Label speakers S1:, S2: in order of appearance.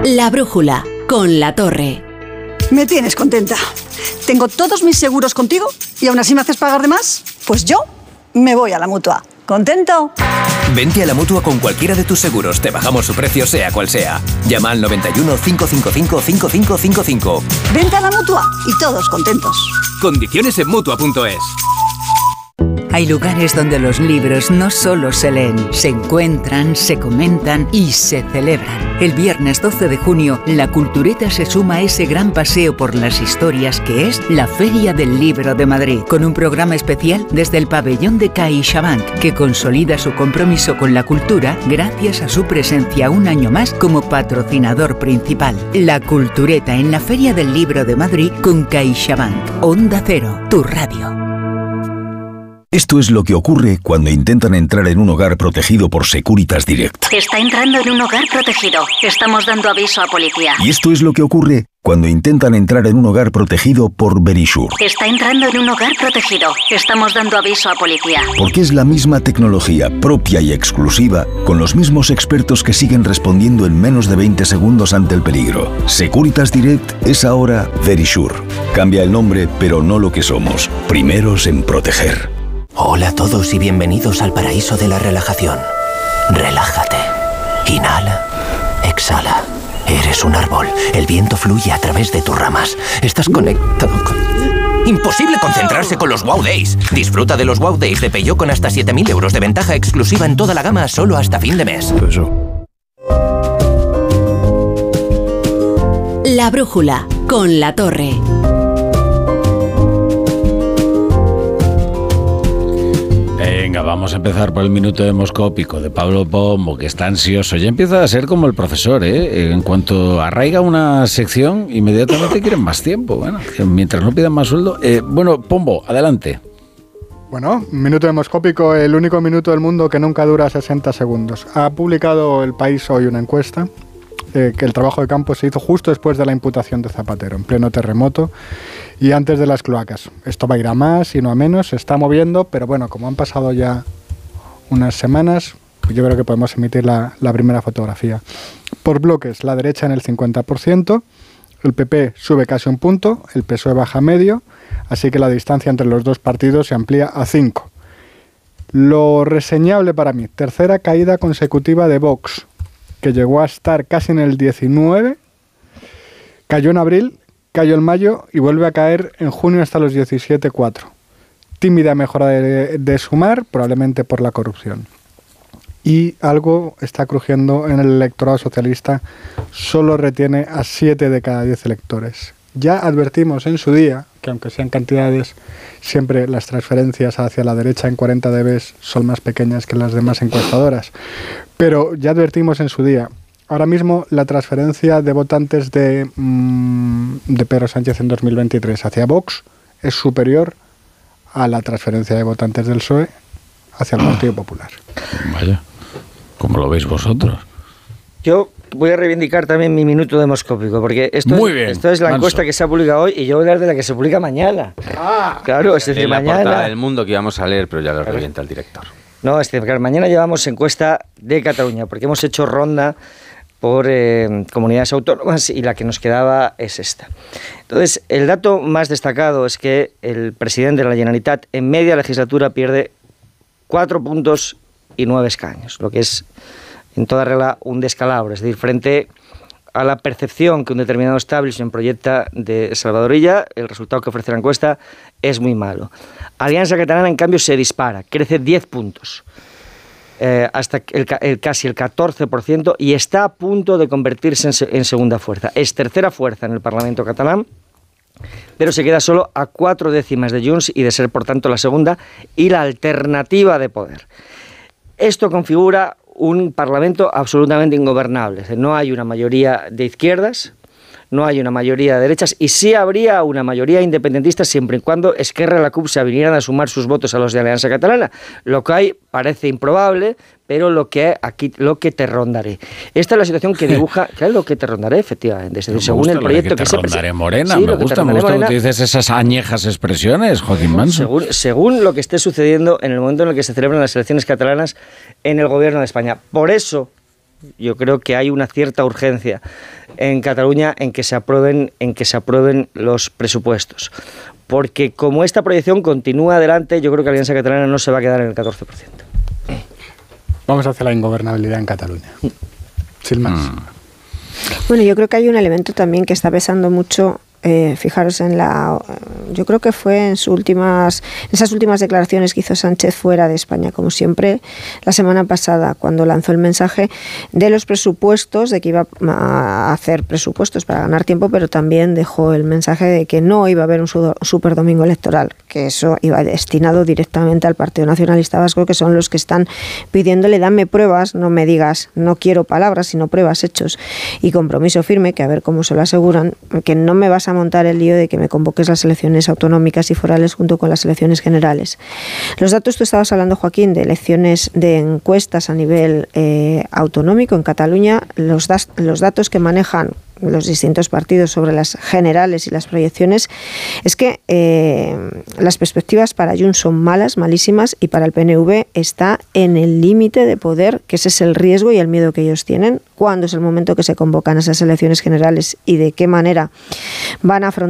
S1: La Brújula, con La Torre.
S2: Me tienes contenta. Tengo todos mis seguros contigo y aún así me haces pagar de más. Pues yo me voy a la Mutua. ¿Contento?
S3: Vente a la Mutua con cualquiera de tus seguros. Te bajamos su precio sea cual sea. Llama al 91 555 5555.
S2: Vente a la Mutua y todos contentos.
S3: Condiciones en Mutua.es.
S4: Hay lugares donde los libros no solo se leen, se encuentran, se comentan y se celebran. El viernes 12 de junio, La Cultureta se suma a ese gran paseo por las historias que es la Feria del Libro de Madrid, con un programa especial desde el pabellón de CaixaBank, que consolida su compromiso con la cultura gracias a su presencia un año más como patrocinador principal. La Cultureta en la Feria del Libro de Madrid con CaixaBank. Onda Cero, tu radio.
S5: Esto es lo que ocurre cuando intentan entrar en un hogar protegido por Securitas Direct.
S6: Está entrando en un hogar protegido. Estamos dando aviso a policía.
S5: Y esto es lo que ocurre cuando intentan entrar en un hogar protegido por Verisure.
S6: Está entrando en un hogar protegido. Estamos dando aviso a policía.
S5: Porque es la misma tecnología propia y exclusiva, con los mismos expertos que siguen respondiendo en menos de 20 segundos ante el peligro. Securitas Direct es ahora Verisure. Cambia el nombre, pero no lo que somos. Primeros en proteger.
S7: Hola a todos y bienvenidos al paraíso de la relajación. Relájate. Inhala. Exhala. Eres un árbol. El viento fluye a través de tus ramas. Estás conectado con... Imposible concentrarse con los Wow Days. Disfruta de los Wow Days de Peugeot con hasta 7.000 euros de ventaja exclusiva en toda la gama solo hasta fin de mes.
S1: La Brújula, con La Torre.
S8: Venga, vamos a empezar por el minuto demoscópico de Pablo Pombo, que está ansioso. Ya empieza a ser como el profesor, ¿eh? En cuanto arraiga una sección, inmediatamente quieren más tiempo. Bueno, mientras no pidan más sueldo. Bueno, Pombo, adelante.
S9: Bueno, minuto demoscópico, el único minuto del mundo que nunca dura 60 segundos. Ha publicado El País hoy una encuesta que el trabajo de campo se hizo justo después de la imputación de Zapatero, en pleno terremoto y antes de las cloacas. Esto va a ir a más y no a menos, se está moviendo, pero bueno, como han pasado ya unas semanas, pues yo creo que podemos emitir la primera fotografía. Por bloques, la derecha en el 50%, el PP sube casi un punto, el PSOE baja medio, así que la distancia entre los dos partidos se amplía a 5. Lo reseñable para mí, tercera caída consecutiva de Vox, que llegó a estar casi en el 19, cayó en abril, cayó en mayo y vuelve a caer en junio hasta los 17,4. Tímida mejora de Sumar, probablemente por la corrupción. Y algo está crujiendo en el electorado socialista, solo retiene a 7 de cada 10 electores. Ya advertimos en su día que aunque sean cantidades, siempre las transferencias hacia la derecha en 40 dB son más pequeñas que las demás encuestadoras. Pero ya advertimos en su día. Ahora mismo la transferencia de votantes de Pedro Sánchez en 2023 hacia Vox es superior a la transferencia de votantes del PSOE hacia el Partido Popular.
S8: Vaya, ¿cómo lo veis vosotros?
S10: Yo voy a reivindicar también mi minuto demoscópico, porque esto es la encuesta que se ha publicado hoy y yo voy a hablar de la que se publica mañana. Claro, es decir, mañana...
S11: En la portada del Mundo que íbamos a leer, pero ya lo revienta el director.
S10: No, es decir, claro, mañana llevamos encuesta de Cataluña, porque hemos hecho ronda por comunidades autónomas y la que nos quedaba es esta. Entonces, el dato más destacado es que el presidente de la Generalitat en media legislatura pierde 4 puntos y 9 escaños, lo que es en toda regla un descalabro, es decir, frente a la percepción que un determinado establishment proyecta de Salvador Illa, el resultado que ofrece la encuesta es muy malo. Alianza Catalana, en cambio, se dispara, crece 10 puntos, hasta casi el 14%, y está a punto de convertirse en segunda fuerza. Es tercera fuerza en el Parlamento catalán, pero se queda solo a 4 décimas de Junts y de ser, por tanto, la segunda y la alternativa de poder. Esto configura un Parlamento absolutamente ingobernable. Es decir, no hay una mayoría de izquierdas, no hay una mayoría de derechas, y sí habría una mayoría independentista siempre y cuando Esquerra y la CUP se vinieran a sumar sus votos a los de Alianza Catalana. Lo que hay parece improbable, pero lo que te rondaré. Esta es la situación que dibuja, claro, lo que te rondaré, efectivamente. Es decir, según el proyecto que se
S8: rondaré Morena, sí, me gusta que dices esas añejas expresiones, Joaquín Manso.
S10: Según lo que esté sucediendo en el momento en el que se celebran las elecciones catalanas en el gobierno de España. Por eso yo creo que hay una cierta urgencia en Cataluña en que se aprueben los presupuestos. Porque como esta proyección continúa adelante, yo creo que Alianza Catalana no se va a quedar en el 14%.
S9: Vamos hacia la ingobernabilidad en Cataluña. Sin más.
S12: Bueno, yo creo que hay un elemento también que está pesando mucho. Fijaros yo creo que fue en esas últimas declaraciones que hizo Sánchez fuera de España, como siempre, la semana pasada, cuando lanzó el mensaje de los presupuestos, de que iba a hacer presupuestos para ganar tiempo, pero también dejó el mensaje de que no iba a haber un super domingo electoral, que eso iba destinado directamente al Partido Nacionalista Vasco, que son los que están pidiéndole, dame pruebas, no me digas, no quiero palabras, sino pruebas, hechos y compromiso firme, que a ver cómo se lo aseguran, que no me vas a montar el lío de que me convoques las elecciones autonómicas y forales junto con las elecciones generales. Los datos, tú estabas hablando, Joaquín, de elecciones, de encuestas a nivel autonómico en Cataluña, los datos que manejan los distintos partidos sobre las generales y las proyecciones, es que las perspectivas para Junts son malas, malísimas, y para el PNV está en el límite de poder, que ese es el riesgo y el miedo que ellos tienen. ¿Cuándo es el momento que se convocan esas elecciones generales y de qué manera van a afrontar